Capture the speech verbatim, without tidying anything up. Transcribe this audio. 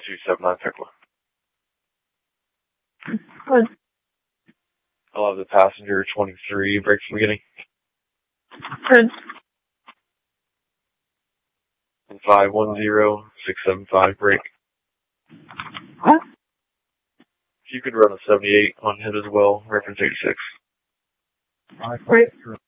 two seven nine Tekla. Good. I'll have the passenger twenty-three, break from beginning. Good. And five one zero six seven five, break. What? If you could run a seventy-eight on hit as well, reference eighty-six. Right.